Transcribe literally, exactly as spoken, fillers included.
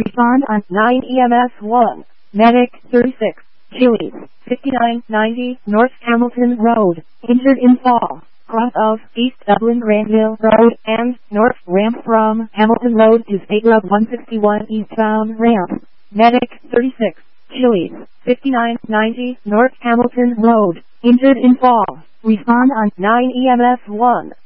Respond on nine E M S one. Medic thirty-six. Chili's, fifty-nine ninety North Hamilton Road, injured in fall. Cross of East Dublin Granville Road and North Ramp from Hamilton Road to State Road one sixty-one eastbound ramp. Medic thirty-six. Chili's, fifty-nine ninety North Hamilton Road, injured in fall. Respond on nine E M S one.